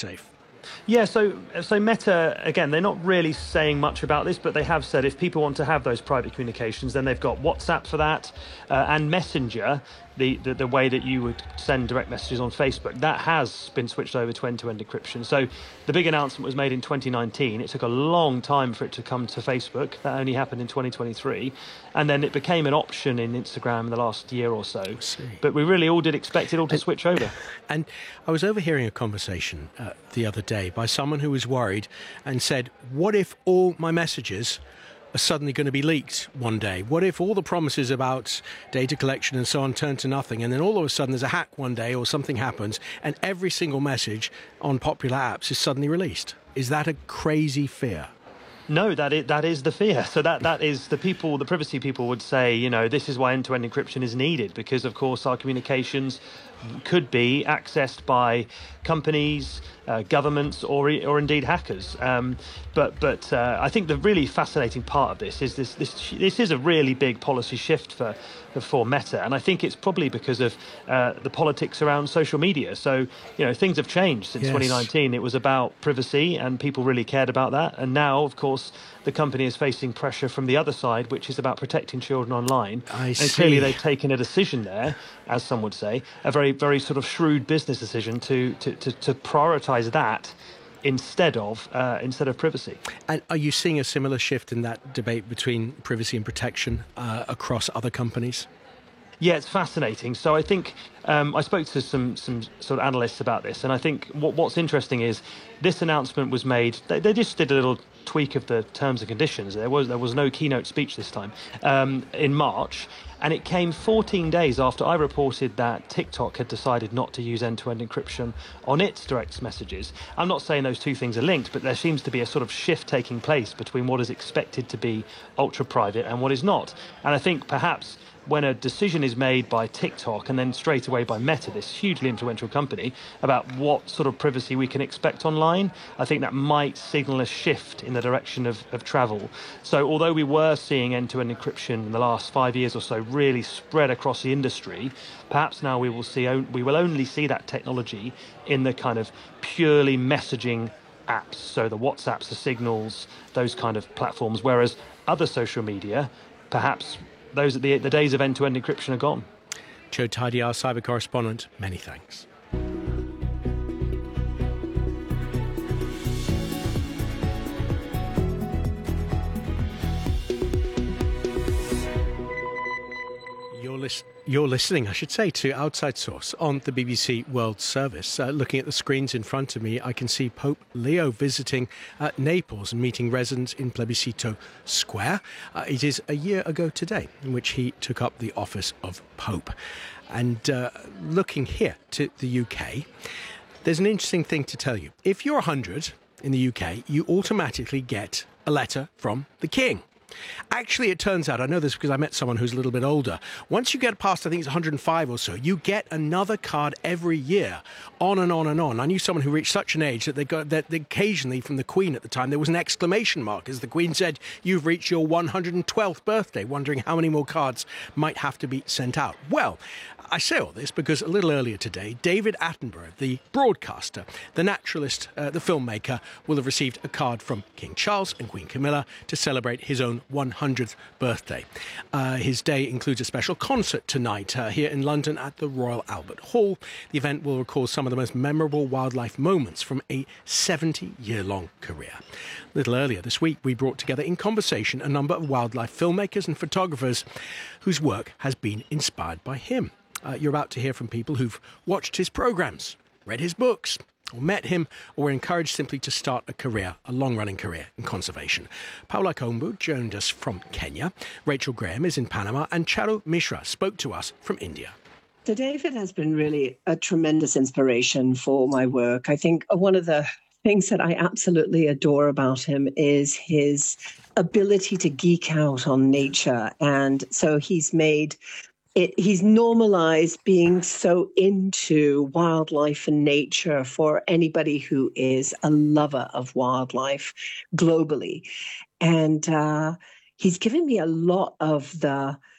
safe. Yeah, so Meta, again, they're not really saying much about this, but they have said if people want to have those private communications, then they've got WhatsApp for that, and Messenger, the way that you would send direct messages on Facebook, that has been switched over to end-to-end encryption. So the big announcement was made in 2019. It took a long time for it to come to Facebook. That only happened in 2023. And then it became an option in Instagram in the last year or so. But we really all did expect it all to switch over. And I was overhearing a conversation the other day by someone who was worried and said, what if all my messages are suddenly going to be leaked one day? What if all the promises about data collection and so on turn to nothing, and then all of a sudden there's a hack one day or something happens and every single message on popular apps is suddenly released? Is that a crazy fear? No, that is the fear. So that is the privacy people would say, this is why end-to-end encryption is needed, because of course our communications could be accessed by companies, governments, or indeed hackers. But I think the really fascinating part of this is this is a really big policy shift for Meta, and I think it's probably because of the politics around social media. So things have changed since 2019. It was about privacy, and people really cared about that, and now, of course, the company is facing pressure from the other side, which is about protecting children online. And clearly they've taken a decision there, as some would say, a very, very sort of shrewd business decision to prioritise that instead of privacy. And are you seeing a similar shift in that debate between privacy and protection across other companies? Yeah, it's fascinating. So I think I spoke to some sort of analysts about this, and I think what's interesting is this announcement was made. They just did a little tweak of the terms and conditions. There was no keynote speech this time in March, and it came 14 days after I reported that TikTok had decided not to use end-to-end encryption on its direct messages. I'm not saying those two things are linked, but there seems to be a sort of shift taking place between what is expected to be ultra-private and what is not. And I think perhaps when a decision is made by TikTok and then straight away by Meta, this hugely influential company, about what sort of privacy we can expect online, I think that might signal a shift in the direction of travel. So although we were seeing end-to-end encryption in the last 5 years or so really spread across the industry, perhaps now we will only see that technology in the kind of purely messaging apps, so the WhatsApps, the Signals, those kind of platforms, whereas other social media, perhaps the days of end-to-end encryption are gone. Joe Tidy, our cyber correspondent, many thanks. You're listening, I should say, to Outside Source on the BBC World Service. Looking at the screens in front of me, I can see Pope Leo visiting Naples and meeting residents in Plebiscito Square. It is a year ago today in which he took up the office of Pope. And looking here to the UK, there's an interesting thing to tell you. If you're 100 in the UK, you automatically get a letter from the King. Actually, it turns out, I know this because I met someone who's a little bit older, once you get past, I think it's 105 or so, you get another card every year, on and on and on. I knew someone who reached such an age that that occasionally from the Queen at the time, there was an exclamation mark as the Queen said, "You've reached your 112th birthday," wondering how many more cards might have to be sent out. Well, I say all this because a little earlier today, David Attenborough, the broadcaster, the naturalist, the filmmaker, will have received a card from King Charles and Queen Camilla to celebrate his own 100th birthday. His day includes a special concert tonight here in London at the Royal Albert Hall. The event will recall some of the most memorable wildlife moments from a 70-year-long career. A little earlier this week, we brought together in conversation a number of wildlife filmmakers and photographers whose work has been inspired by him. You're about to hear from people who've watched his programmes, read his books, or met him, or were encouraged simply to start a long-running career in conservation. Paula Kombu joined us from Kenya, Rachel Graham is in Panama, and Charu Mishra spoke to us from India. So David has been really a tremendous inspiration for my work. I think one of the things that I absolutely adore about him is his ability to geek out on nature. And so he's normalized being so into wildlife and nature for anybody who is a lover of wildlife globally. And he's given me a lot of the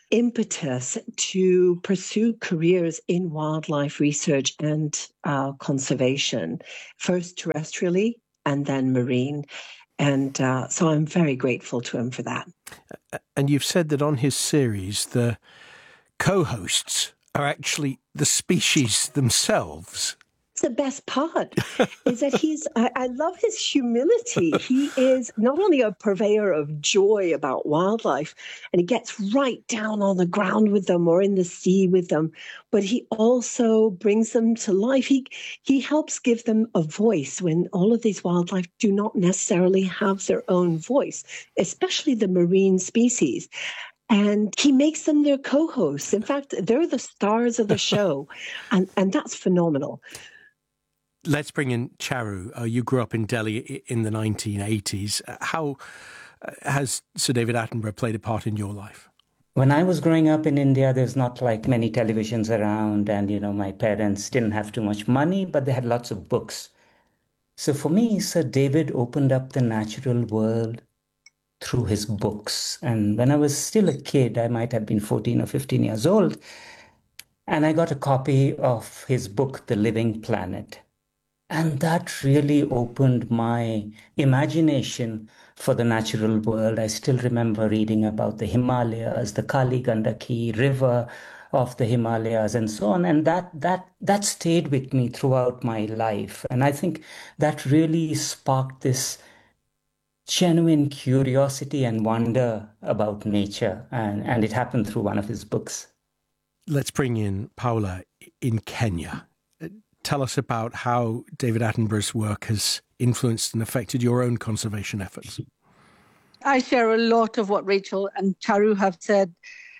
impetus to pursue careers in wildlife research and conservation, first terrestrially and then marine. And so I'm very grateful to him for that. And you've said that on his series, the co-hosts are actually the species themselves. The best part is that I love his humility. He is not only a purveyor of joy about wildlife, and he gets right down on the ground with them or in the sea with them, but he also brings them to life. He helps give them a voice when all of these wildlife do not necessarily have their own voice, especially the marine species. And he makes them their co-hosts. In fact, they're the stars of the show, and that's phenomenal. Let's bring in Charu. You grew up in Delhi in the 1980s. How has Sir David Attenborough played a part in your life? When I was growing up in India, there's not like many televisions around, and, my parents didn't have too much money, but they had lots of books. So for me, Sir David opened up the natural world through his books. And when I was still a kid, I might have been 14 or 15 years old, and I got a copy of his book, The Living Planet. And that really opened my imagination for the natural world. I still remember reading about the Himalayas, the Kali Gandaki River of the Himalayas, and so on. And that stayed with me throughout my life. And I think that really sparked this genuine curiosity and wonder about nature. And it happened through one of his books. Let's bring in Paula in Kenya. Tell us about how David Attenborough's work has influenced and affected your own conservation efforts. I share a lot of what Rachel and Charu have said.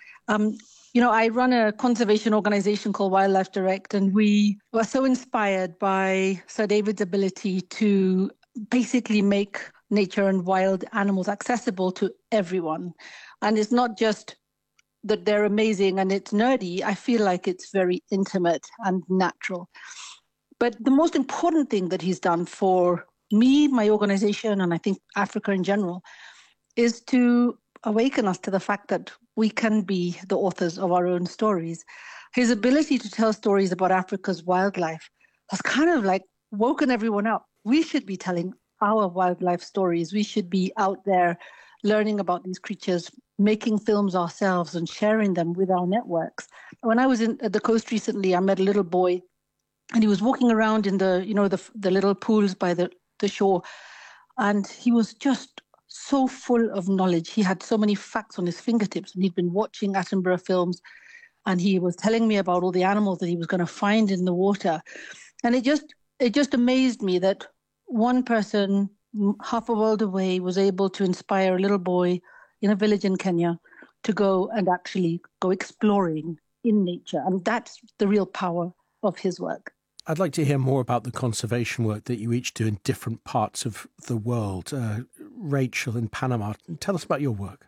I run a conservation organization called Wildlife Direct, and we were so inspired by Sir David's ability to basically make nature and wild animals accessible to everyone. And it's not just that they're amazing and it's nerdy. I feel like it's very intimate and natural. But the most important thing that he's done for me, my organization, and I think Africa in general, is to awaken us to the fact that we can be the authors of our own stories. His ability to tell stories about Africa's wildlife has kind of like woken everyone up. We should be telling our wildlife stories. We should be out there learning about these creatures, making films ourselves and sharing them with our networks. When I was at the coast recently, I met a little boy, and he was walking around in the little pools by the shore, and he was just so full of knowledge. He had so many facts on his fingertips, and he'd been watching Attenborough films, and he was telling me about all the animals that he was going to find in the water. And it just amazed me that one person half a world away was able to inspire a little boy in a village in Kenya to go and actually go exploring in nature. And that's the real power of his work. I'd like to hear more about the conservation work that you each do in different parts of the world. Rachel in Panama, tell us about your work.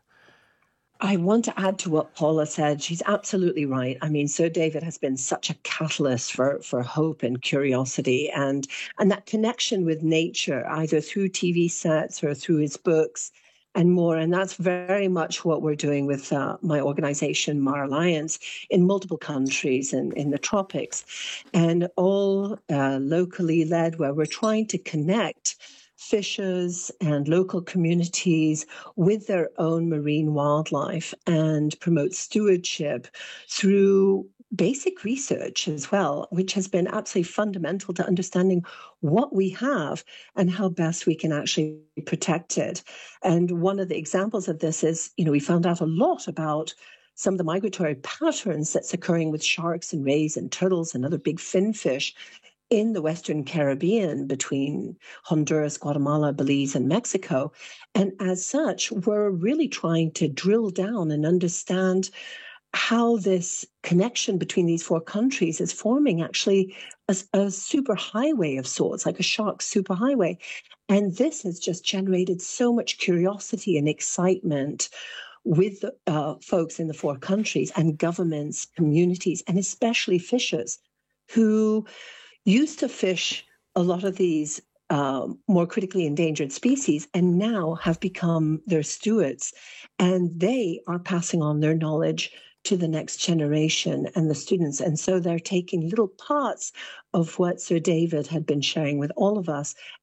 I want to add to what Paula said. She's absolutely right. I mean, Sir David has been such a catalyst for hope and curiosity, and that connection with nature, either through TV sets or through his books and more. And that's very much what we're doing with my organization, Mar Alliance, in multiple countries and in the tropics, and all locally led, where we're trying to connect fishers and local communities with their own marine wildlife and promote stewardship through basic research as well, which has been absolutely fundamental to understanding what we have and how best we can actually protect it. And one of the examples of this is, we found out a lot about some of the migratory patterns that's occurring with sharks and rays and turtles and other big finfish in the Western Caribbean between Honduras, Guatemala, Belize, and Mexico. And as such, we're really trying to drill down and understand how this connection between these four countries is forming actually a superhighway of sorts, like a shark superhighway. And this has just generated so much curiosity and excitement with folks in the four countries and governments, communities, and especially fishers who used to fish a lot of these more critically endangered species and now have become their stewards. And they are passing on their knowledge to the next generation and the students. And so they're taking little parts of what Sir David had been sharing with all of us